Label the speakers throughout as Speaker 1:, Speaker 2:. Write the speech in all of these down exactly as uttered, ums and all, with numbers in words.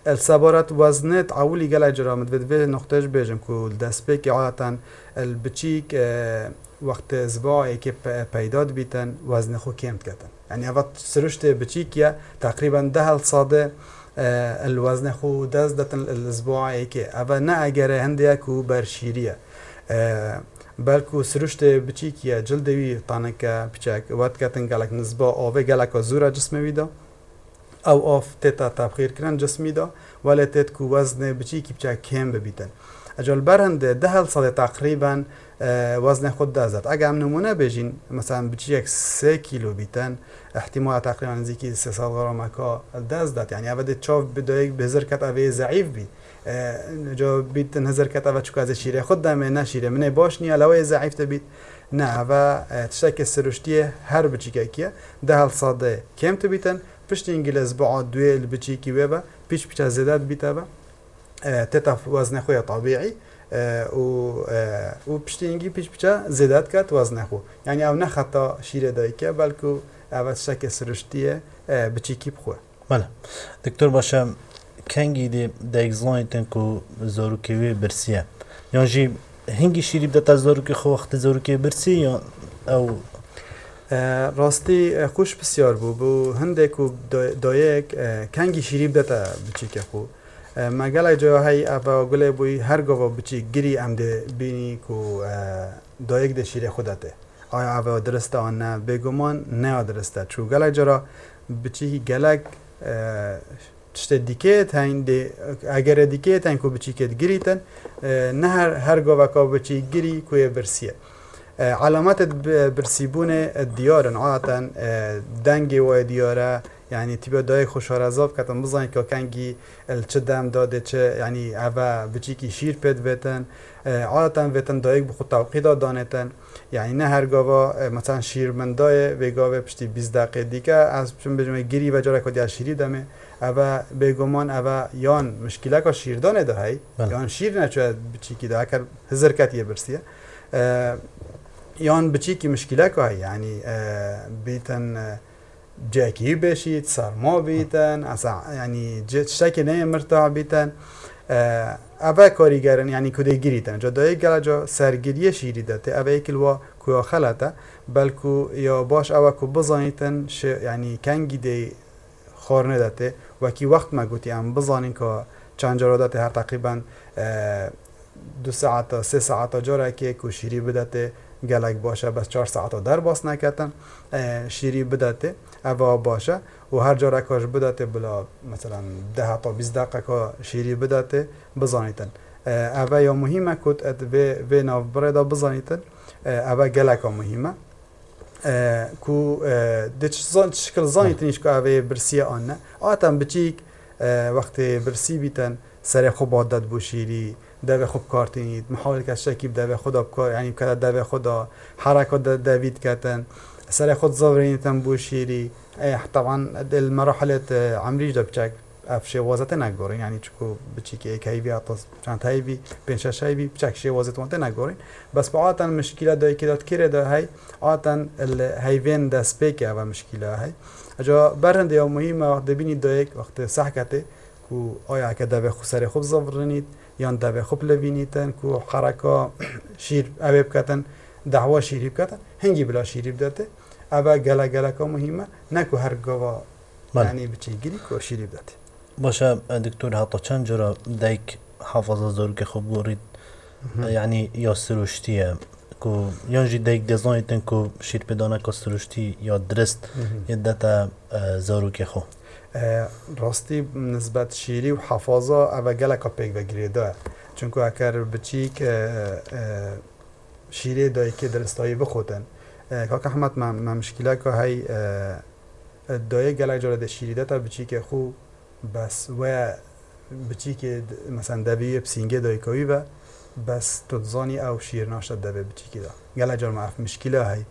Speaker 1: السبارات وزنت عولي جل جرامت بدفع نقطة بيجم كل دسبك عادة البتشيك وقت اسبوع كي پیداد بیتن وزن خو کم کردن یعنی اول سرشت بچیکیا تقریبا ده صاده الوزن خو دست دتن الاسبوع که اول نه اگر هندیا کو برشیریه بلکو سرشت بچیکیا جلدوی تانکا بچک وقت کتن گلک نسبه آوه گلک زورا جسم ویدا او آف تتا تبخیر کردن جسمی دا ولی تت کو وزن بچیکی بچک کم ببیتن اجال برهنده ده صاده تقریبا وزن خود دازد اگه هم نمونه بجین مثلا بچی یک سه کیلو بیتن احتمال تقریبا نزدیکی سه سال گرم که داز داد یعنی اول چاو بدایک به هزار کت اوی ضعیف بی جا بیتن هزار کت اوی چکو از شیره خود دمه نه شیره منه باش نیا لوی ضعیف تبیت نه و تشک سرشتیه هر بچی که کیه ده صاده کم تبیتن پشت انگلیس بعد دوی البچی کی وبا پیش پیش زیادت بیته با تتف وزن خوی طبیعی و و پشتینگی پیش پیچه زیادت کرد وزن خو یعنی او نه خطا شیره دایی که بلکه اول شک سرشتیه بچی کی بخواه.
Speaker 2: بله دکتر باشم کنگی دی دایگزلانی تنکو زاروکیوی برسیه یعنی جی هنگی شیری بدت از زاروکی خو وقت زاروکی برسی یا او
Speaker 1: راستی خوش بسیار بو بو هنده کو دایک کنگی شیری بدت بچی که خو مگل جا هی اوا گله بوی هر گاوا بچی گری امده بینی کو دایک ده شیر خودته آیا اوا درسته آن نه بگمان نه درسته چون گله جرا بچی گلک تشت دیکه تاین ده اگر دیکه تاین کو بچی کد گریتن نه هر هر گاوا کا بچی گری کوی برسیه علامات برسیبون دیارن عادتا دنگ و دیاره یعنی تیبا دای خوشحال عذاب کتن بزنی که کنگی چه دم داده چه یعنی اوه بچی که شیر پید ویتن عادتا ویتن دایک بخود توقید دانتن یعنی نه هر گاوا مثلا شیر من دای ویگاوه پشتی بیست دقیقه دیگه از چون بجمعه گیری و جاره کدی از شیری دمه اوه بگمان اوه یان مشکله که شیر دانه ده هی یان شیر نچوه بچی که ده اکر هزر کتیه برسیه یان بچی که مشکله که هی یعنی بیتن جاکی بشید سرما بیتن اصلا یعنی شکی نه مرتاح بیتن اوه کاریگرن یعنی کده گیریتن جا دایی گل جا سرگیری شیری داته اوه ایکل و کویا خلطه بلکو یا باش اوه کو بزانیتن یعنی کنگی دی خارنه داته و کی وقت ما گوتی هم بزانین که چند جارا داته هر تقریبا دو ساعت سه ساعت جاره که کو شیری بداته گلک باشه بس چهار ساعت در باس نکتن شیری بداته اوه باشه و هر جا رکاش بداته بلا مثلا ده تا بیست دقیقه که شیری بداته بزانیتن اوه یا مهمه کد و ناف برده بزانیتن اوه گلک مهمه کو ده شکل زانیتنیش که اوه برسی آنه آتم بچیک وقتی برسی بیتن سر خوب عادت بو شیری دوی خوب کارتینید محاول که شکیب دوی خدا بکار یعنی که دوی خدا حرکات دوید کتن سر خود زاورینیتن بو شیری طبعا المراحل عمریج دا بچک افشه وازته نگورین یعنی چکو بچی که یک هیوی اطاز چند هیوی پنشش هیوی بچک شه وازته وانته نگورین بس با آتن مشکله دایی که داد کره دا هی آتن الهیوین دا سپیکه و مشکله هی اجا برنده یا مهمه وقت دبینی دایک وقت صحکته کو آیا که دوی خود سر خوب زاورینید یا دوی خوب لبینیتن کو حرکا شیر اویب کتن دعوا شیری بکتن هنگی بلا شیری بداته اوه گله گله که مهمه نکو هر گوا یعنی بچی گیری که شیری بداته
Speaker 2: باشه دکتور حتی چند جرا دیک حافظه زور که خوب گورید یعنی یا سروشتیه که یعنی دیک دزانیتن که شیر بدانه که سروشتی یا درست یدتا زارو که خوب
Speaker 1: راستی نسبت شیری و حافظه اوه گله که پیک بگیریده چون که اگر بچی که شیری دایی که درستایی بخوتن کاک احمد ما مشکله که هی دایی گله جاره ده شیری ده تا بچی که خو بس و بچی که مثلا دوی بسینگه دایی کوی و بس تدزانی او شیر ناشد دوی بچی که ده گله جاره معرف مشکله هی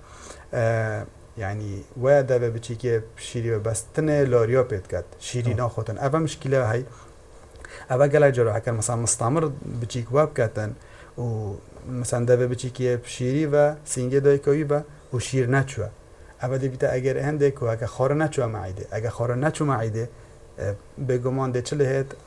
Speaker 1: یعنی و دوی بچی که شیری و بس تنه لاریا پید کد شیری ناخوتن اوه مشکله هی اوه گله جاره اگر مثلا مستمر بچی که واب کتن و مثلا دوی بچی که شیری و سینگه دایی کوی و و شیر نچوه اوه بیتا اگر هنده که اگه خاره نچوه معیده اگه خاره نچوه معیده بگمان ده چله هید